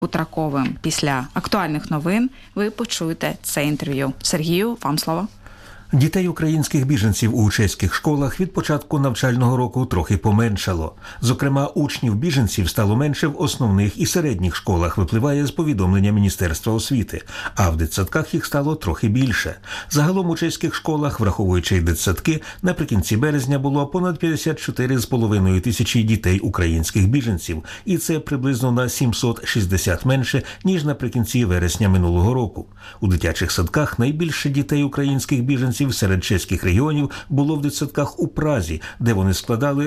Утраковим. Після актуальних новин ви почуєте це інтерв'ю. Сергію, вам слово. Дітей українських біженців у чеських школах від початку навчального року трохи поменшало. Зокрема, учнів біженців стало менше в основних і середніх школах, випливає з повідомлення Міністерства освіти, а в дитсадках їх стало трохи більше. Загалом у чеських школах, враховуючи дитсадки, наприкінці березня було понад 54,5 тисячі дітей українських біженців, і це приблизно на 760 менше, ніж наприкінці вересня минулого року. У дитячих садках найбільше дітей українських біженців серед чеських регіонів було в дитсадках у Празі, де вони складали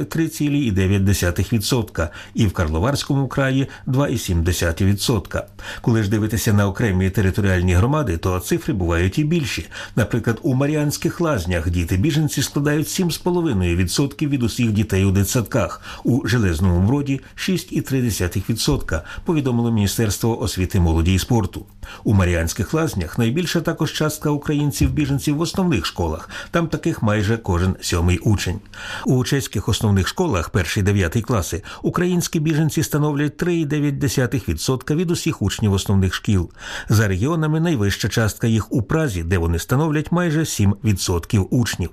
3,9%, і в Карловарському краї 2,7%. Коли ж дивитися на окремі територіальні громади, то цифри бувають і більші. Наприклад, у Мар'янських Лазнях діти-біженці складають 7,5% від усіх дітей у дитсадках, у Железному Броді 6,3%, повідомило Міністерство освіти, молоді і спорту. У Мар'янських Лазнях найбільша також частка українців-біженців в основних школах. Там таких майже кожен 7-й учень. У чеських основних школах 1-9 класи українські біженці становлять 3,9% від усіх учнів основних шкіл. За регіонами найвища частка їх у Празі, де вони становлять майже 7% учнів.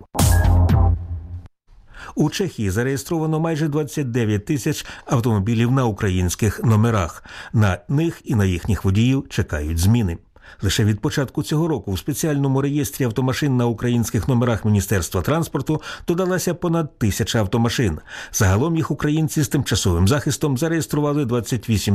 У Чехії зареєстровано майже 29 тисяч автомобілів на українських номерах. На них і на їхніх водіїв чекають зміни. Лише від початку цього року в спеціальному реєстрі автомашин на українських номерах Міністерства транспорту додалася понад 1000 автомашин. Загалом їх українці з тимчасовим захистом зареєстрували 28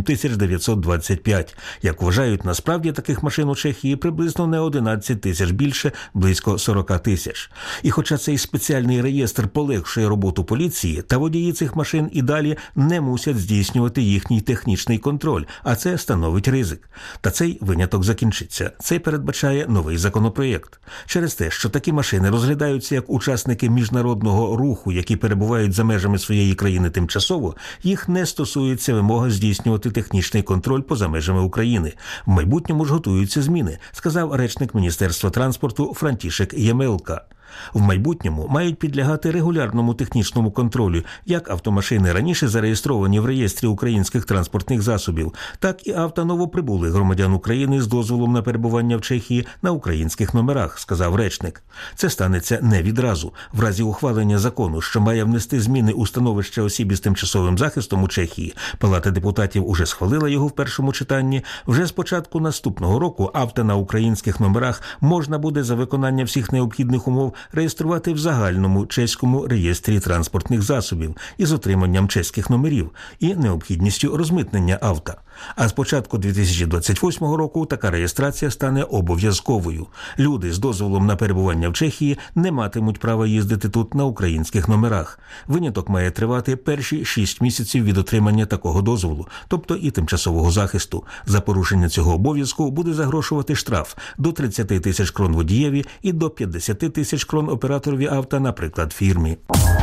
925. Як вважають, насправді таких машин у Чехії приблизно не 11 тисяч більше, близько 40 тисяч. І хоча цей спеціальний реєстр полегшує роботу поліції, та водії цих машин і далі не мусять здійснювати їхній технічний контроль, а це становить ризик. Та цей виняток закінчиться. Це передбачає новий законопроєкт. Через те, що такі машини розглядаються як учасники міжнародного руху, які перебувають за межами своєї країни тимчасово, їх не стосується вимога здійснювати технічний контроль поза межами України. В майбутньому ж готуються зміни, сказав речник Міністерства транспорту Франтішек Ємелка. В майбутньому мають підлягати регулярному технічному контролю як автомашини, раніше зареєстровані в реєстрі українських транспортних засобів, так і авто новоприбулих громадян України з дозволом на перебування в Чехії на українських номерах, сказав речник. Це станеться не відразу. В разі ухвалення закону, що має внести зміни у становище осіб із тимчасовим захистом у Чехії, Палата депутатів уже схвалила його в першому читанні, вже з початку наступного року авто на українських номерах можна буде за виконання всіх необхідних умов реєструвати в загальному чеському реєстрі транспортних засобів із отриманням чеських номерів і необхідністю розмитнення авто. А з початку 2028 року така реєстрація стане обов'язковою. Люди з дозволом на перебування в Чехії не матимуть права їздити тут на українських номерах. Виняток має тривати перші 6 місяців від отримання такого дозволу, тобто і тимчасового захисту. За порушення цього обов'язку буде загрошувати штраф до 30 тисяч крон водієві і до 50 тисяч крон операторові авто, наприклад, фірмі.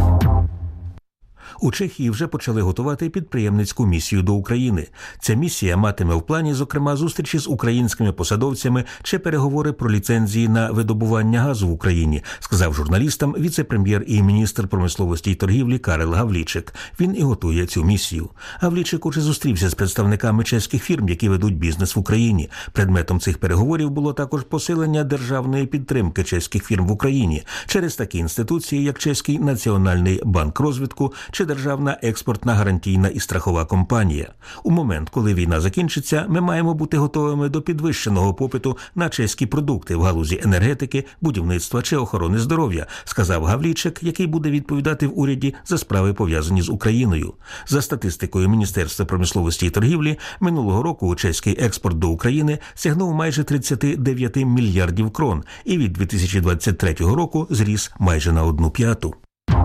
У Чехії вже почали готувати підприємницьку місію до України. Ця місія матиме в плані, зокрема, зустрічі з українськими посадовцями чи переговори про ліцензії на видобування газу в Україні, сказав журналістам віце-прем'єр і міністр промисловості і торгівлі Карел Гавлічик. Він і готує цю місію. Гавлічик уже зустрівся з представниками чеських фірм, які ведуть бізнес в Україні. Предметом цих переговорів було також посилення державної підтримки чеських фірм в Україні через такі інституції, як Чеський національний банк розвитку чи Державна експортна гарантійна і страхова компанія. У момент, коли війна закінчиться, ми маємо бути готовими до підвищеного попиту на чеські продукти в галузі енергетики, будівництва чи охорони здоров'я, сказав Гавлічик, який буде відповідати в уряді за справи, пов'язані з Україною. За статистикою Міністерства промисловості і торгівлі, минулого року чеський експорт до України сягнув майже 39 мільярдів крон і від 2023 року зріс майже на 1/5.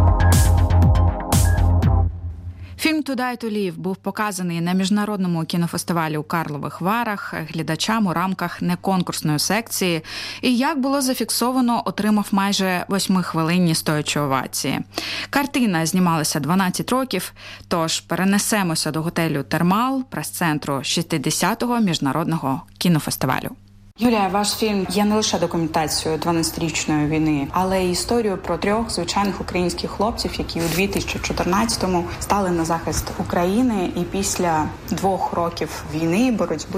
Фільм «Туди to live» був показаний на міжнародному кінофестивалі у Карлових Варах глядачам у рамках неконкурсної секції і, як було зафіксовано, отримав майже 8-хвилинні стоячі овації. Картина знімалася 12 років, тож перенесемося до готелю «Термал», прес-центру 60-го міжнародного кінофестивалю. Юлія, ваш фільм є не лише документацією 12-річної війни, але й історією про 3 звичайних українських хлопців, які у 2014-му стали на захист України і після 2 років війни, боротьби